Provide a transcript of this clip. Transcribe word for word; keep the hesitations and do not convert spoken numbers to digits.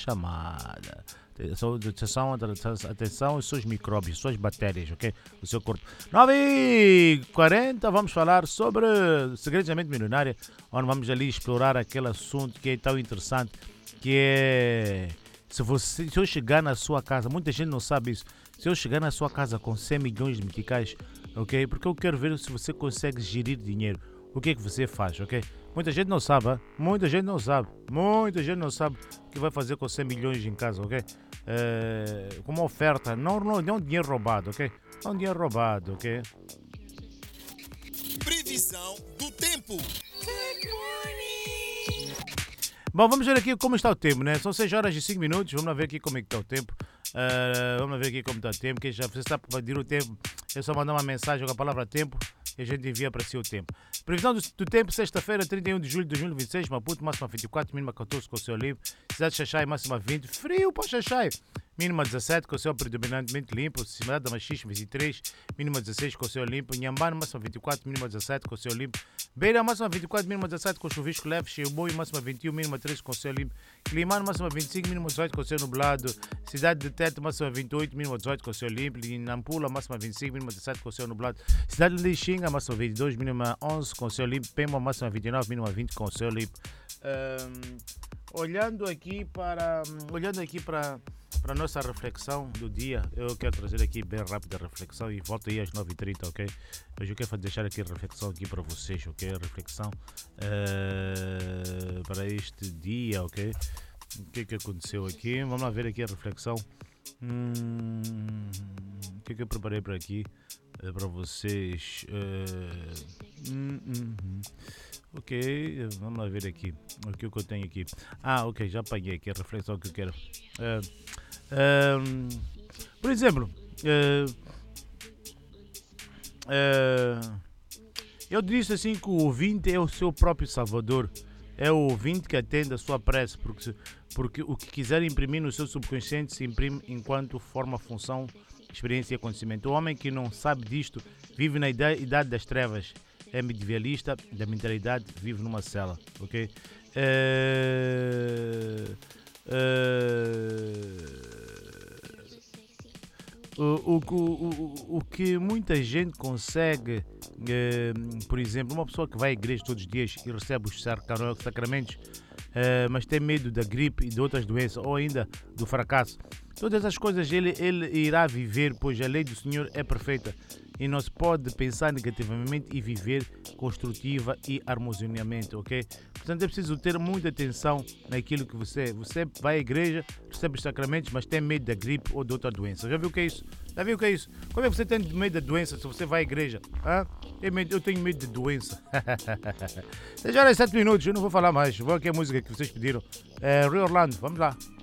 chamada. Atenção, atenção, atenção aos seus micróbios, suas bactérias, ok? O seu corpo. nove e quarenta, vamos falar sobre segredos da mente milionária, onde vamos ali explorar aquele assunto que é tão interessante, que é... Se, você, se eu chegar na sua casa, muita gente não sabe isso, se eu chegar na sua casa com cem milhões de meticais, ok? Porque eu quero ver se você consegue gerir dinheiro. O que é que você faz, ok? Muita gente não sabe, hein? muita gente não sabe, muita gente não sabe o que vai fazer com cem milhões em casa, ok? É, com uma oferta, não, não, não dinheiro roubado, ok? Não dinheiro roubado, ok? Previsão do tempo. Bom, vamos ver aqui como está o tempo, né? São seis horas e cinco minutos, vamos lá ver aqui como é que está o tempo. Uh, vamos lá ver aqui como está o tempo, que já você está para pedir o tempo, é só mandar uma mensagem com a palavra tempo e a gente envia para si o tempo. Previsão do, do tempo, sexta-feira, trinta e um de julho de dois mil e vinte e seis, Maputo, máxima vinte e quatro, mínima catorze com o céu limpo. Cidade de Xaxai, máxima vinte, frio para Xaxai. Mínima dezassete com o céu predominantemente limpo. Cidade da Machixe, vinte e três, mínima dezesseis com o céu limpo. Inhambane, máxima vinte e quatro, mínima dezassete com o céu limpo. Beira, máxima vinte e quatro, mínima dezassete com chuvisco leve. Cheio-Boi, máxima vinte e um, mínima treze com o céu limpo. Climano, máxima vinte e cinco, mínima dezoito com o céu nublado. Cidade de Tete, máxima vinte e oito, mínima dezoito com o céu limpo. Nampula, máxima vinte e cinco, mínima dezessete com o céu nublado. Cidade de Lixinga, máxima vinte e dois, mínima onze com o céu limpo. Pemba, máxima vinte e nove, mínima vinte com o céu limpo. Um, olhando aqui para... Olhando aqui para... Para a nossa reflexão do dia, eu quero trazer aqui bem rápida a reflexão e volto aí às nove e trinta, ok? Mas eu quero deixar aqui a reflexão aqui para vocês, ok? A reflexão uh, para este dia, ok? O que é que aconteceu aqui? Vamos lá ver aqui a reflexão. Hum, o que é que eu preparei para aqui uh, para vocês? Uh, hum, hum, hum. Ok, vamos lá ver aqui o que eu tenho aqui. Ah, ok, já apaguei aqui a reflexão que eu quero. Uh, um, por exemplo, uh, uh, eu disse assim que o ouvinte é o seu próprio salvador. É o ouvinte que atende a sua prece, porque, porque o que quiser imprimir no seu subconsciente se imprime enquanto forma função, experiência e acontecimento. O homem que não sabe disto vive na idade das trevas. É medievalista da mentalidade, vive numa cela, ok? É, é, o, o, o, o que muita gente consegue, é, por exemplo, uma pessoa que vai à igreja todos os dias e recebe os sacramentos, é, mas tem medo da gripe e de outras doenças, ou ainda do fracasso, todas as coisas ele, ele irá viver, pois a lei do Senhor é perfeita. E não se pode pensar negativamente e viver construtiva e harmoniosamente, ok? Portanto, é preciso ter muita atenção naquilo que você... Você vai à igreja, recebe os sacramentos, mas tem medo da gripe ou de outra doença. Já viu o que é isso? Já viu o que é isso? Como é que você tem medo da doença se você vai à igreja? Hã? Eu tenho medo de doença. Já era sete minutos, eu não vou falar mais. Vou aqui a música que vocês pediram. É Rio Orlando, vamos lá.